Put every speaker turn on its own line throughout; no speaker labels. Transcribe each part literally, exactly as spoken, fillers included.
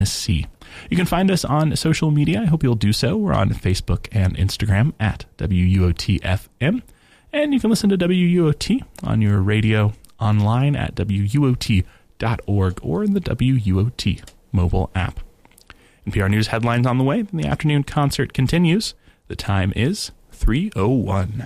C. You can find us on social media. I hope you'll do so. We're on Facebook and Instagram at W U O T F M. And you can listen to W U O T on your radio online at W U O T dot org or in the W U O T mobile app. N P R News headlines on the way. Then the afternoon concert continues. The time is three oh one.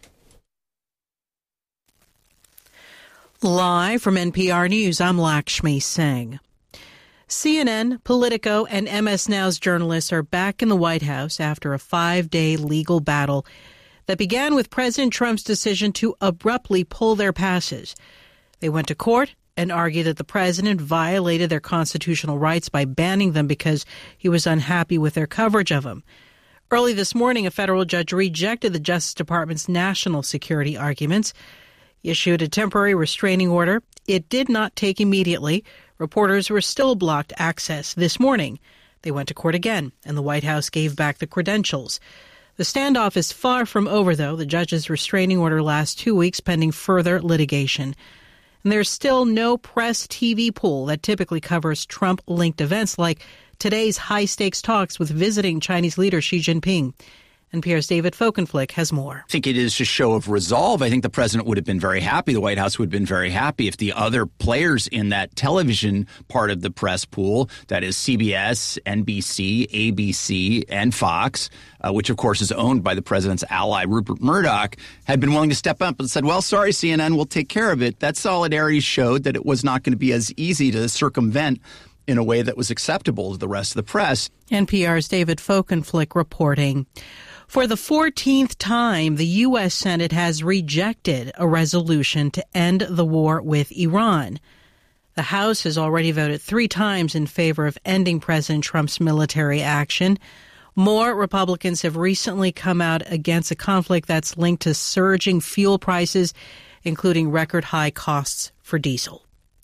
Live from N P R News, I'm Lakshmi Singh. C N N, Politico, and M S Now's journalists are back in the White House after a five-day legal battle that began with President Trump's decision to abruptly pull their passes. They went to court and argued that the president violated their constitutional rights by banning them because he was unhappy with their coverage of him. Early this morning, a federal judge rejected the Justice Department's national security arguments. He issued a temporary restraining order. It did not take immediately. Reporters were still blocked access this morning. They went to court again, and the White House gave back the credentials. The standoff is far from over, though. The judge's restraining order lasts two weeks pending further litigation. And there's still no press T V pool that typically covers Trump-linked events like today's high-stakes talks with visiting Chinese leader Xi Jinping. N P R's David Folkenflik has more.
I think it is a show of resolve. I think the president would have been very happy. The White House would have been very happy if the other players in that television part of the press pool, that is C B S, N B C, A B C, and Fox, uh, which of course is owned by the president's ally, Rupert Murdoch, had been willing to step up and said, well, sorry, C N N, we'll take care of it. That solidarity showed that it was not going to be as easy to circumvent in a way that was acceptable to the rest of the press.
N P R's David Folkenflik reporting. For the fourteenth time, the U S. Senate has rejected a resolution to end the war with Iran. The House has already voted three times in favor of ending President Trump's military action. More Republicans have recently come out against a conflict that's linked to surging fuel prices, including record high costs for diesel.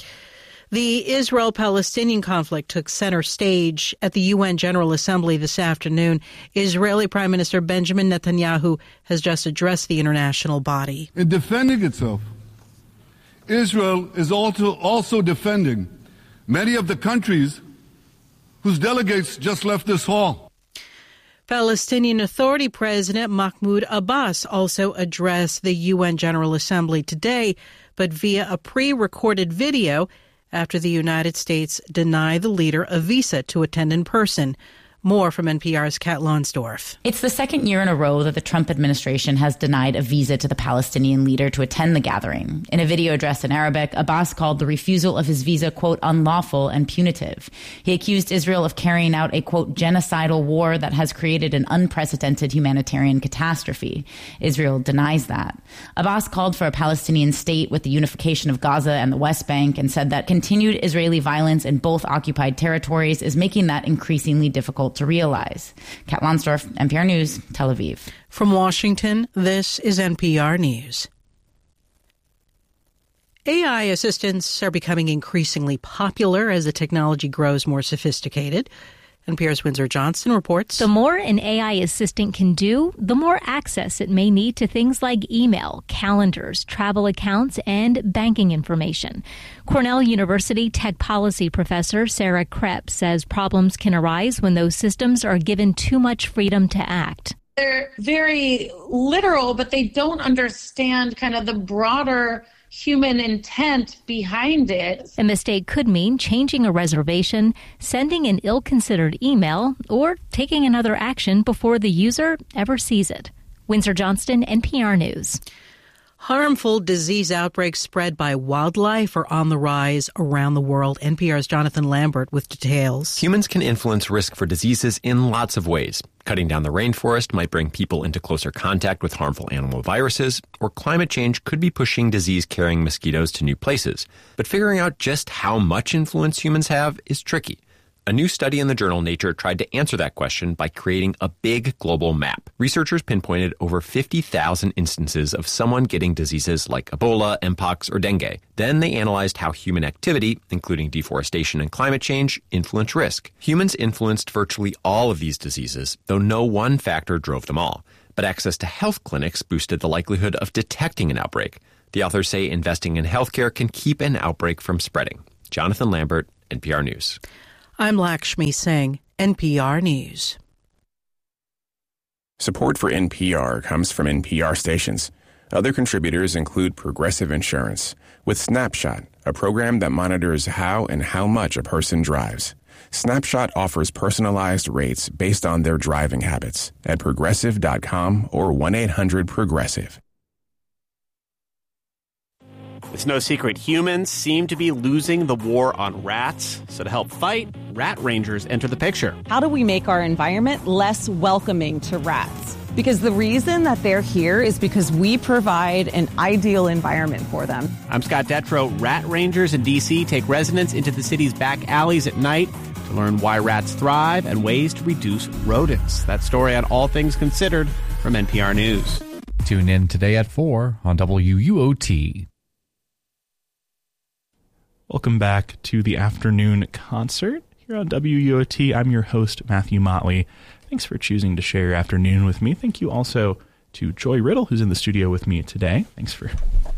The Israel-Palestinian conflict took center stage at the U N General Assembly this afternoon. Israeli Prime Minister Benjamin Netanyahu has just addressed the international body.
In defending itself, Israel is also, also defending many of the countries whose delegates just left this hall.
Palestinian Authority President Mahmoud Abbas also addressed the U N General Assembly today, but via a pre-recorded video after the United States denied the leader a visa to attend in person. More from N P R's Kat Lonsdorf.
It's the second year in a row that the Trump administration has denied a visa to the Palestinian leader to attend the gathering. In a video addressed in Arabic, Abbas called the refusal of his visa, quote, unlawful and punitive. He accused Israel of carrying out a, quote, genocidal war that has created an unprecedented humanitarian catastrophe. Israel denies that. Abbas called for a Palestinian state with the unification of Gaza and the West Bank and said that continued Israeli violence in both occupied territories is making that increasingly difficult to realize. Kat Lonsdorf, N P R News, Tel Aviv.
From Washington, this is N P R News. A I assistants are becoming increasingly popular as the technology grows more sophisticated. N P R's Windsor Johnston reports.
The more an A I assistant can do, the more access it may need to things like email, calendars, travel accounts, and banking information. Cornell University tech policy professor Sarah Krepp says problems can arise when those systems are given too much freedom to act.
They're very literal, but they don't understand kind of the broader human intent behind it.
A mistake could mean changing a reservation, sending an ill-considered email, or taking another action before the user ever sees it. Windsor Johnston, N P R News.
Harmful disease outbreaks spread by wildlife are on the rise around the world. N P R's Jonathan Lambert with details.
Humans can influence risk for diseases in lots of ways. Cutting down the rainforest might bring people into closer contact with harmful animal viruses, or climate change could be pushing disease-carrying mosquitoes to new places. But figuring out just how much influence humans have is tricky. A new study in the journal Nature tried to answer that question by creating a big global map. Researchers pinpointed over fifty thousand instances of someone getting diseases like Ebola, Mpox, or dengue. Then they analyzed how human activity, including deforestation and climate change, influence risk. Humans influenced virtually all of these diseases, though no one factor drove them all. But access to health clinics boosted the likelihood of detecting an outbreak. The authors say investing in healthcare can keep an outbreak from spreading. Jonathan Lambert, N P R News.
I'm Lakshmi Singh, N P R News.
Support for N P R comes from N P R stations. Other contributors include Progressive Insurance, with Snapshot, a program that monitors how and how much a person drives. Snapshot offers personalized rates based on their driving habits at progressive dot com or one eight hundred progressive.
It's no secret humans seem to be losing the war on rats. So to help fight, rat rangers enter the picture.
How do we make our environment less welcoming to rats? Because the reason that they're here is because we provide an ideal environment for them.
I'm Scott Detrow. Rat rangers in D C take residents into the city's back alleys at night to learn why rats thrive and ways to reduce rodents. That story on All Things Considered from N P R News.
Tune in today at four on W U O T.
Welcome back to the afternoon concert here on W U O T. I'm your host, Matthew Motley. Thanks for choosing to share your afternoon with me. Thank you also to Joy Riddle, who's in the studio with me today. Thanks for...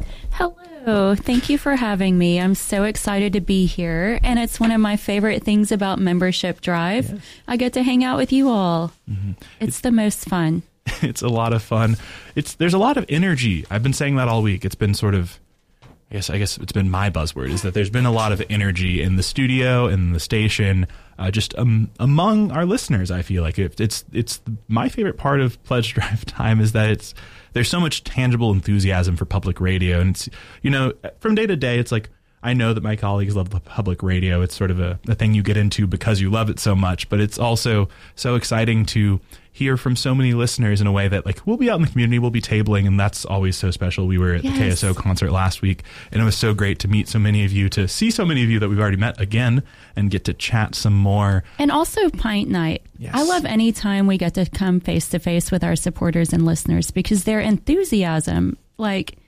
Hello. Thank you for having me. I'm so excited to be here, and it's one of my favorite things about Membership Drive. Yes. I get to hang out with you all. Mm-hmm. It's, it's the most fun.
It's a lot of fun. It's There's a lot of energy. I've been saying that all week. It's been sort of... I guess I guess it's been my buzzword, is that there's been a lot of energy in the studio and the station, uh, just um, among our listeners. I feel like it, it's it's my favorite part of Pledge Drive time is that it's there's so much tangible enthusiasm for public radio, and it's, you know, from day to day, it's like I know that my colleagues love the public radio. It's sort of a, a thing you get into because you love it so much, but it's also so exciting to hear from so many listeners in a way that, like, we'll be out in the community, we'll be tabling, and that's always so special. We were at yes. the K S O concert last week, and it was so great to meet so many of you, to see so many of you that we've already met again, and get to chat some more.
And also Pint Night.
Yes.
I love any time we get to come face to face with our supporters and listeners, because their enthusiasm, like,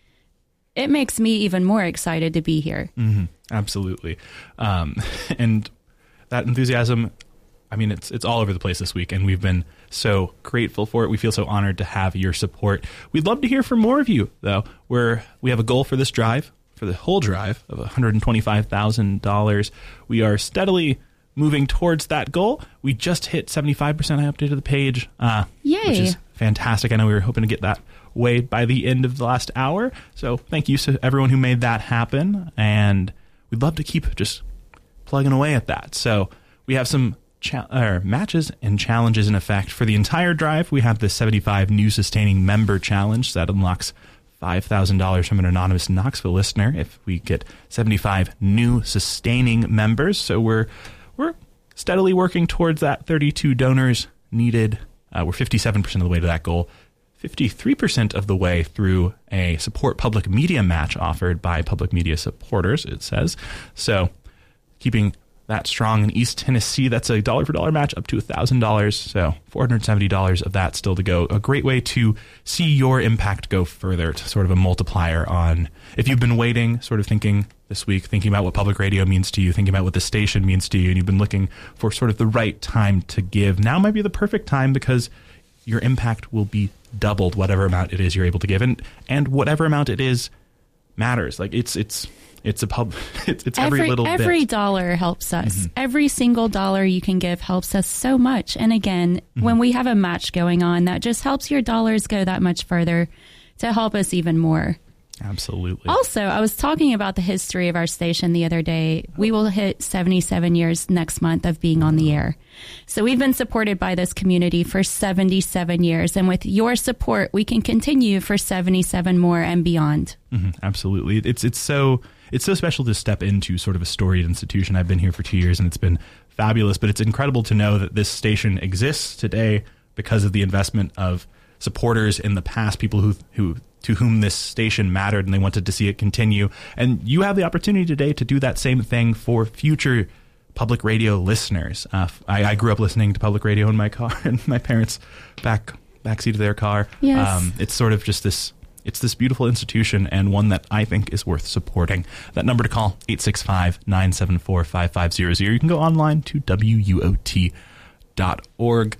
it makes me even more excited to be here.
Mm-hmm. Absolutely. Um, and that enthusiasm, I mean, it's it's all over the place this week, and we've been so grateful for it. We feel so honored to have your support. We'd love to hear from more of you, though. We're, we have a goal for this drive, for the whole drive, of one hundred twenty-five thousand dollars. We are steadily moving towards that goal. We just hit seventy-five percent. I updated the page, uh,
Yay.
which is fantastic. I know we were hoping to get that way by the end of the last hour. So thank you to everyone who made that happen, and we'd love to keep just plugging away at that. So we have some Cha- uh, matches and challenges in effect for the entire drive. We have the seventy-five New Sustaining Member Challenge that unlocks five thousand dollars from an anonymous Knoxville listener if we get seventy-five new sustaining members. So we're we're steadily working towards that. thirty-two donors needed. Uh, we're fifty-seven percent of the way to that goal. fifty-three percent of the way through a support public media match offered by public media supporters, it says. So keeping that strong in East Tennessee. That's a dollar for dollar match up to one thousand dollars. So four hundred seventy dollars of that still to go. A great way to see your impact go further, to sort of a multiplier on, if you've been waiting, sort of thinking this week, thinking about what public radio means to you, thinking about what the station means to you, and you've been looking for sort of the right time to give. Now might be the perfect time, because your impact will be doubled, whatever amount it is you're able to give. And, and whatever amount it is matters. Like it's, it's, It's a pub. It's, it's every, every little bit.
Every dollar helps us. Mm-hmm. Every single dollar you can give helps us so much. And again, mm-hmm. when we have a match going on, that just helps your dollars go that much further to help us even more.
Absolutely.
Also, I was talking about the history of our station the other day. We will hit seventy-seven years next month of being on the air. So we've been supported by this community for seventy-seven years. And with your support, we can continue for seventy-seven more and beyond.
Mm-hmm. Absolutely. It's it's so it's so special to step into sort of a storied institution. I've been here for two years and it's been fabulous, but it's incredible to know that this station exists today because of the investment of supporters in the past, people who who to whom this station mattered and they wanted to see it continue. And you have the opportunity today to do that same thing for future public radio listeners. Uh, I, I grew up listening to public radio in my car, in my parents' back backseat of their car.
Yes.
Um, it's sort of just this, it's this beautiful institution, and one that I think is worth supporting. That number to call, eight six five, nine seven four, five five zero zero. You can go online to W U O T dot org.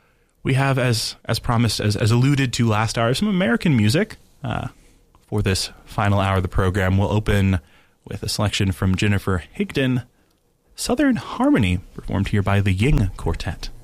We have, as as promised, as, as alluded to last hour, some American music. Uh, for this final hour of the program, we'll open with a selection from Jennifer Higdon, Southern Harmony, performed here by the Ying Quartet.